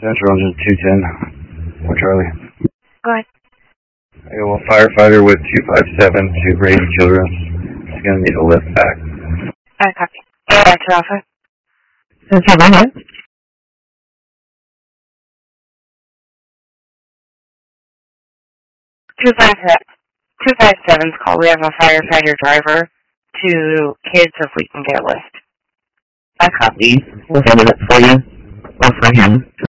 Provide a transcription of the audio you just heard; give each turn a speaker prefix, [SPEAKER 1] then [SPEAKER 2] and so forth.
[SPEAKER 1] Central Engine 210. For Charlie.
[SPEAKER 2] Go ahead.
[SPEAKER 1] I got one firefighter with 257 to Grady Children's. He's going to need a lift back.
[SPEAKER 2] I copy. Back to office.
[SPEAKER 3] Central, go ahead.
[SPEAKER 2] 257's call. We have a firefighter driver to kids if we can get a lift.
[SPEAKER 3] I copy. We'll handle it for you. Or for him.